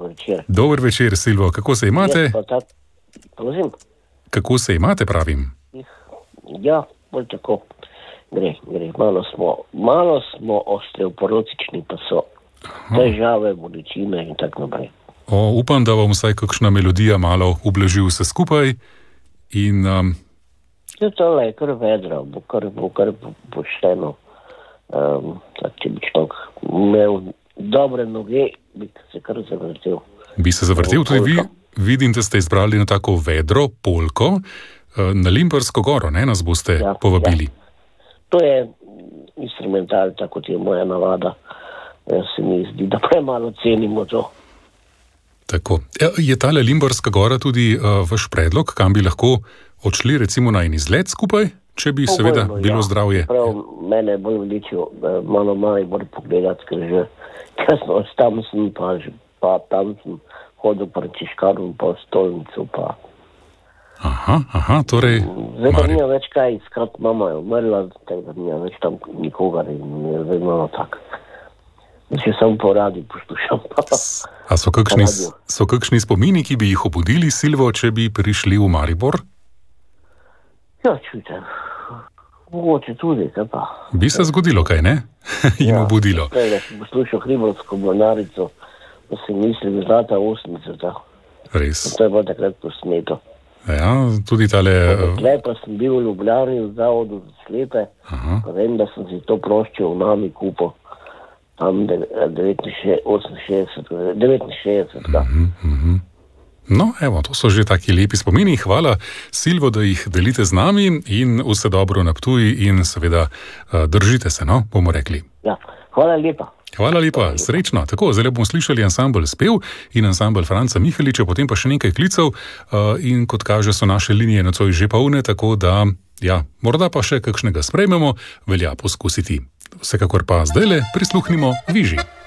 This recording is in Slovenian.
večer. Dober večer, Silvo. Kako se imate? Prosim? Kako se imate, pravim? Ja, bolj tako. Gre. Malo smo osteoporotični, pa so težave, bolečine in tako naprej. Upam, da vam vsaj kakšna melodija malo ublaži vse skupaj. In, tole je kar vedro, bo kar pošteno. Če bi človek imel dobre noge, bi se kar zavrtel. Bi se zavrtel tudi vi? Vidim, da ste izbrali na tako vedro polko na Limbarsko goro, ne? Nas boste povabili. Ja. To je instrumental, tako kot je moja navada. Se mi zdi, da premalo cenimo to. Tako. Je tale Limbarska gora tudi vaš predlog, kam bi lahko odšli recimo na en izlet skupaj, če bi seveda bilo zdravje? Prav, mene bolj veličijo malo bolj pogledati, ker že kasno tam sem pa tam sem hodil proti Škarnu, pa v stolnicu, pa... Aha, torej... Zdaj pa nima več kaj iskati, mama je umrla, tako da nima več tam nikogar in je zdaj malo tak. Če sem po radi poslušam. A so kakšni spomini, ki bi jih obudili, Silvo, če bi prišli v Maribor? Ja, čujte, mogoče tudi, kaj pa. Bi se zgodilo kaj, ne? Jim obudilo. Ja, sem poslušal Hribovsko mornarico, da sem mislil zlata 80. Res. To je bilo takrat posneto. Ja, tudi tale... Pa sem bil v Ljubljani v zavodu za slepe, pa vem, da sem si to ploščo v nami kupil. Tam 69. No, evo, to so že taki lepi spomini. Hvala, Silvo, da jih delite z nami in vse dobro na Ptuju in seveda držite se, no, bomo rekli. Ja, hvala lepa. Hvala lepa, srečno. Tako, zdaj bomo slišali ansambel Spev in ansambel Franca Miheliča, potem pa še nekaj klicev in kot kaže so naše linije nocoj že polne, tako da, ja, morda pa še kakšnega sprejmemo, velja poskusiti. Vsekakor pa zdajle prisluhnimo Viži.